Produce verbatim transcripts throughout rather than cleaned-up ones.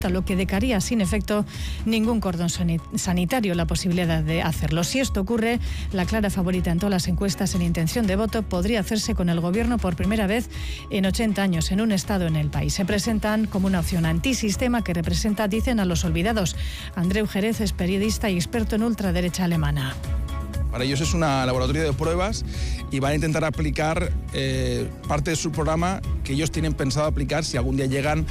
lo que decaría sin efecto ningún cordón sanitario la posibilidad de hacerlo. Si esto ocurre, la clara favorita en todas las encuestas en intención de voto podría hacerse con el gobierno por primera vez en ochenta años en un estado en el país. Se presentan como una opción antisistema que representa, dicen, a los olvidados. Andreu Jerez es periodista y experto en ultraderecha alemana. Para ellos es una laboratorio de pruebas y van a intentar aplicar eh, parte de su programa que ellos tienen pensado aplicar si algún día llegan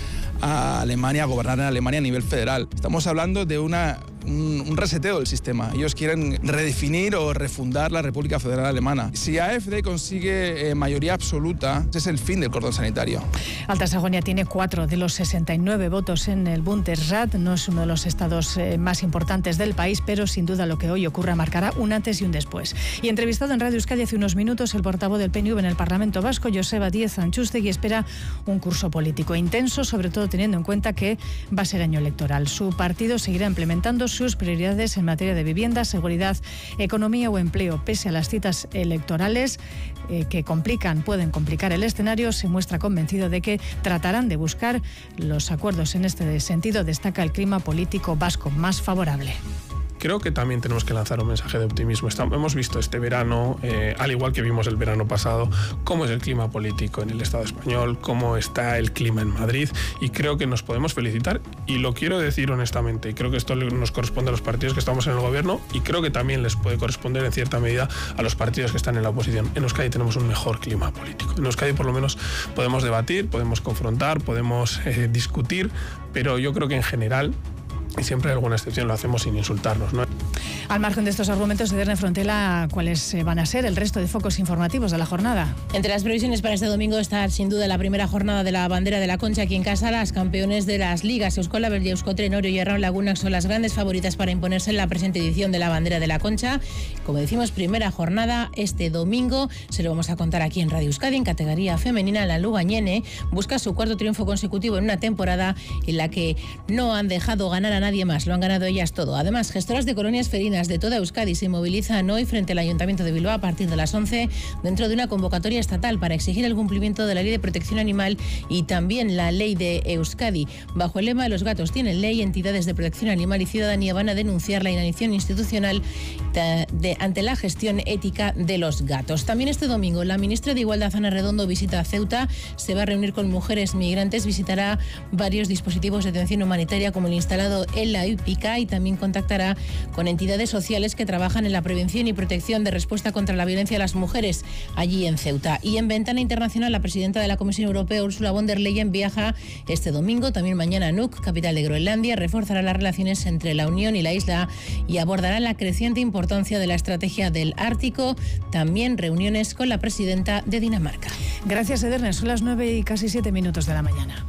a Alemania, a gobernar en Alemania a nivel federal. Estamos hablando de una, un, un reseteo del sistema. Ellos quieren redefinir o refundar la República Federal Alemana. Si A F D consigue eh, mayoría absoluta, ese es el fin del cordón sanitario. Alta Sajonia tiene cuatro de los sesenta y nueve votos en el Bundesrat. No es uno de los estados eh, más importantes del país, pero sin duda lo que hoy ocurra marcará un antes y un después. Y entrevistado en Radio Euskadi hace unos minutos, el portavoz del P N V en el Parlamento Vasco, Joseba Díez Antxustegi, espera un curso político intenso, sobre todo teniendo en cuenta que va a ser año electoral. Su partido seguirá implementando sus prioridades en materia de vivienda, seguridad, economía o empleo. Pese a las citas electorales eh, que complican, pueden complicar el escenario, se muestra convencido de que tratarán de buscar los acuerdos en este sentido. Destaca el clima político vasco más favorable. Creo que también tenemos que lanzar un mensaje de optimismo. Estamos, hemos visto este verano, eh, al igual que vimos el verano pasado, cómo es el clima político en el Estado español, cómo está el clima en Madrid, y creo que nos podemos felicitar, y lo quiero decir honestamente, y creo que esto nos corresponde a los partidos que estamos en el gobierno, y creo que también les puede corresponder en cierta medida a los partidos que están en la oposición. En Euskadi tenemos un mejor clima político. En Euskadi por lo menos podemos debatir, podemos confrontar, podemos eh, discutir, pero yo creo que en general, y siempre hay alguna excepción, lo hacemos sin insultarnos, ¿no? Al margen de estos argumentos, Edurne Frontela, ¿cuáles van a ser el resto de focos informativos de la jornada? Entre las previsiones para este domingo está sin duda la primera jornada de la bandera de la Concha aquí en casa. Las campeones de las ligas Euskolabel y Euskotren, Orio y Arraun Laguna son las grandes favoritas para imponerse en la presente edición de la bandera de la Concha. Como decimos, primera jornada este domingo. Se lo vamos a contar aquí en Radio Euskadi. En categoría femenina, la Lugañene busca su cuarto triunfo consecutivo en una temporada en la que no han dejado ganar a nadie más. Lo han ganado ellas todo. Además, gestoras de colonias felinas de toda Euskadi se movilizan hoy frente al Ayuntamiento de Bilbao a partir de las once dentro de una convocatoria estatal para exigir el cumplimiento de la Ley de Protección Animal y también la Ley de Euskadi. Bajo el lema "Los gatos tienen ley", entidades de protección animal y ciudadanía van a denunciar la inacción institucional de, de, ante la gestión ética de los gatos. También este domingo la ministra de Igualdad, Ana Redondo, visita Ceuta, se va a reunir con mujeres migrantes, visitará varios dispositivos de atención humanitaria como el instalado en la Hípica y también contactará con entidades sociales que trabajan en la prevención y protección de respuesta contra la violencia a las mujeres allí en Ceuta. Y en Ventana Internacional, la presidenta de la Comisión Europea, Ursula von der Leyen, viaja este domingo, también mañana a Nuuk, capital de Groenlandia, reforzará las relaciones entre la Unión y la isla y abordará la creciente importancia de la estrategia del Ártico, también reuniones con la presidenta de Dinamarca. Gracias, Edurne. Son las nueve y casi siete minutos de la mañana.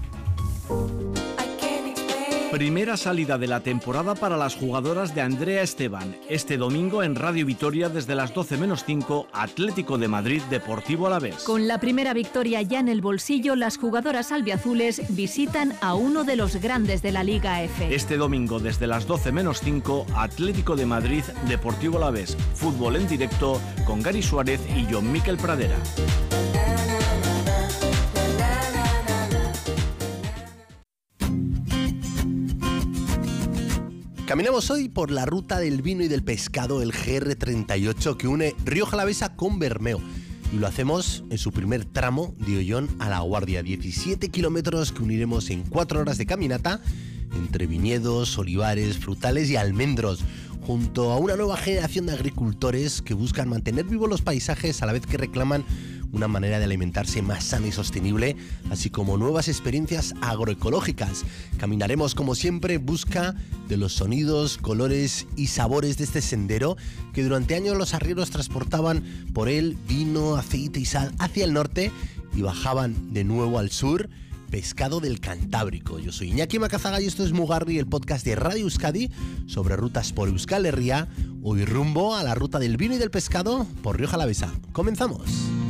Primera salida de la temporada para las jugadoras de Andrea Esteban. Este domingo en Radio Vitoria desde las doce menos cinco, Atlético de Madrid, Deportivo Alavés. Con la primera victoria ya en el bolsillo, las jugadoras albiazules visitan a uno de los grandes de la Liga F. Este domingo desde las doce menos cinco, Atlético de Madrid, Deportivo Alavés. Fútbol en directo con Gary Suárez y John Miquel Pradera. Caminamos hoy por la ruta del vino y del pescado, el G R treinta y ocho, que une Rioja Alavesa con Bermeo. Y lo hacemos en su primer tramo de Ollón a La Guardia. diecisiete kilómetros que uniremos en cuatro horas de caminata entre viñedos, olivares, frutales y almendros, junto a una nueva generación de agricultores que buscan mantener vivos los paisajes a la vez que reclaman una manera de alimentarse más sana y sostenible, así como nuevas experiencias agroecológicas. Caminaremos, como siempre, en busca de los sonidos, colores y sabores de este sendero que durante años los arrieros transportaban por él vino, aceite y sal hacia el norte y bajaban de nuevo al sur, pescado del Cantábrico. Yo soy Iñaki Macazaga y esto es Mugarri, el podcast de Radio Euskadi sobre rutas por Euskal Herria, hoy rumbo a la ruta del vino y del pescado por Rioja Alavesa. ¡Comenzamos!